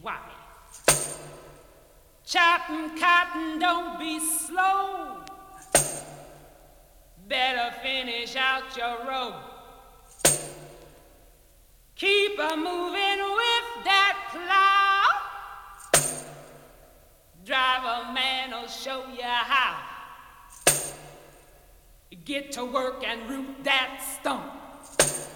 Why? Chopping cotton, don't be slow. Better finish out your row. Keep a moving with that plow. Driver man'll show you how. Get to work and root that stump.